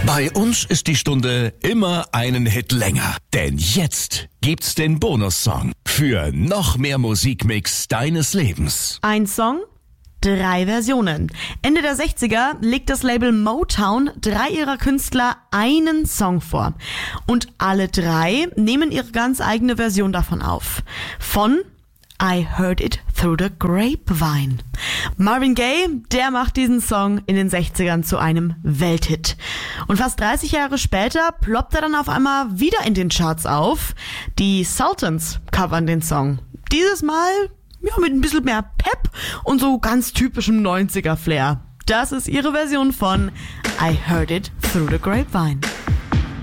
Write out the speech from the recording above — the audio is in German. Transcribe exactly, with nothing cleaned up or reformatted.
Bei uns ist die Stunde immer einen Hit länger. Denn jetzt gibt's den Bonussong für noch mehr Musikmix deines Lebens. Ein Song, drei Versionen. Ende der sechziger legt das Label Motown drei ihrer Künstler einen Song vor. Und alle drei nehmen ihre ganz eigene Version davon auf. Von I Heard It Through the Grapevine. Marvin Gaye, der macht diesen Song in den sechzigern zu einem Welthit. Und fast dreißig Jahre später ploppt er dann auf einmal wieder in den Charts auf. Die Sultans covern den Song. Dieses Mal ja, mit ein bisschen mehr Pep und so ganz typischem neunziger Flair. Das ist ihre Version von I Heard It Through the Grapevine.